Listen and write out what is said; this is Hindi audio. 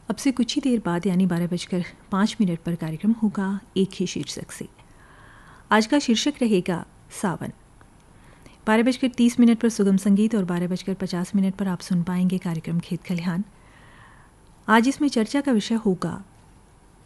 अब से कुछ ही देर बाद यानी 12:05 पर कार्यक्रम होगा एक ही शीर्षक से। आज का शीर्षक रहेगा सावन। 12:30 पर सुगम संगीत और 12:50 पर आप सुन पाएंगे कार्यक्रम खेत खलिहान। आज इसमें चर्चा का विषय होगा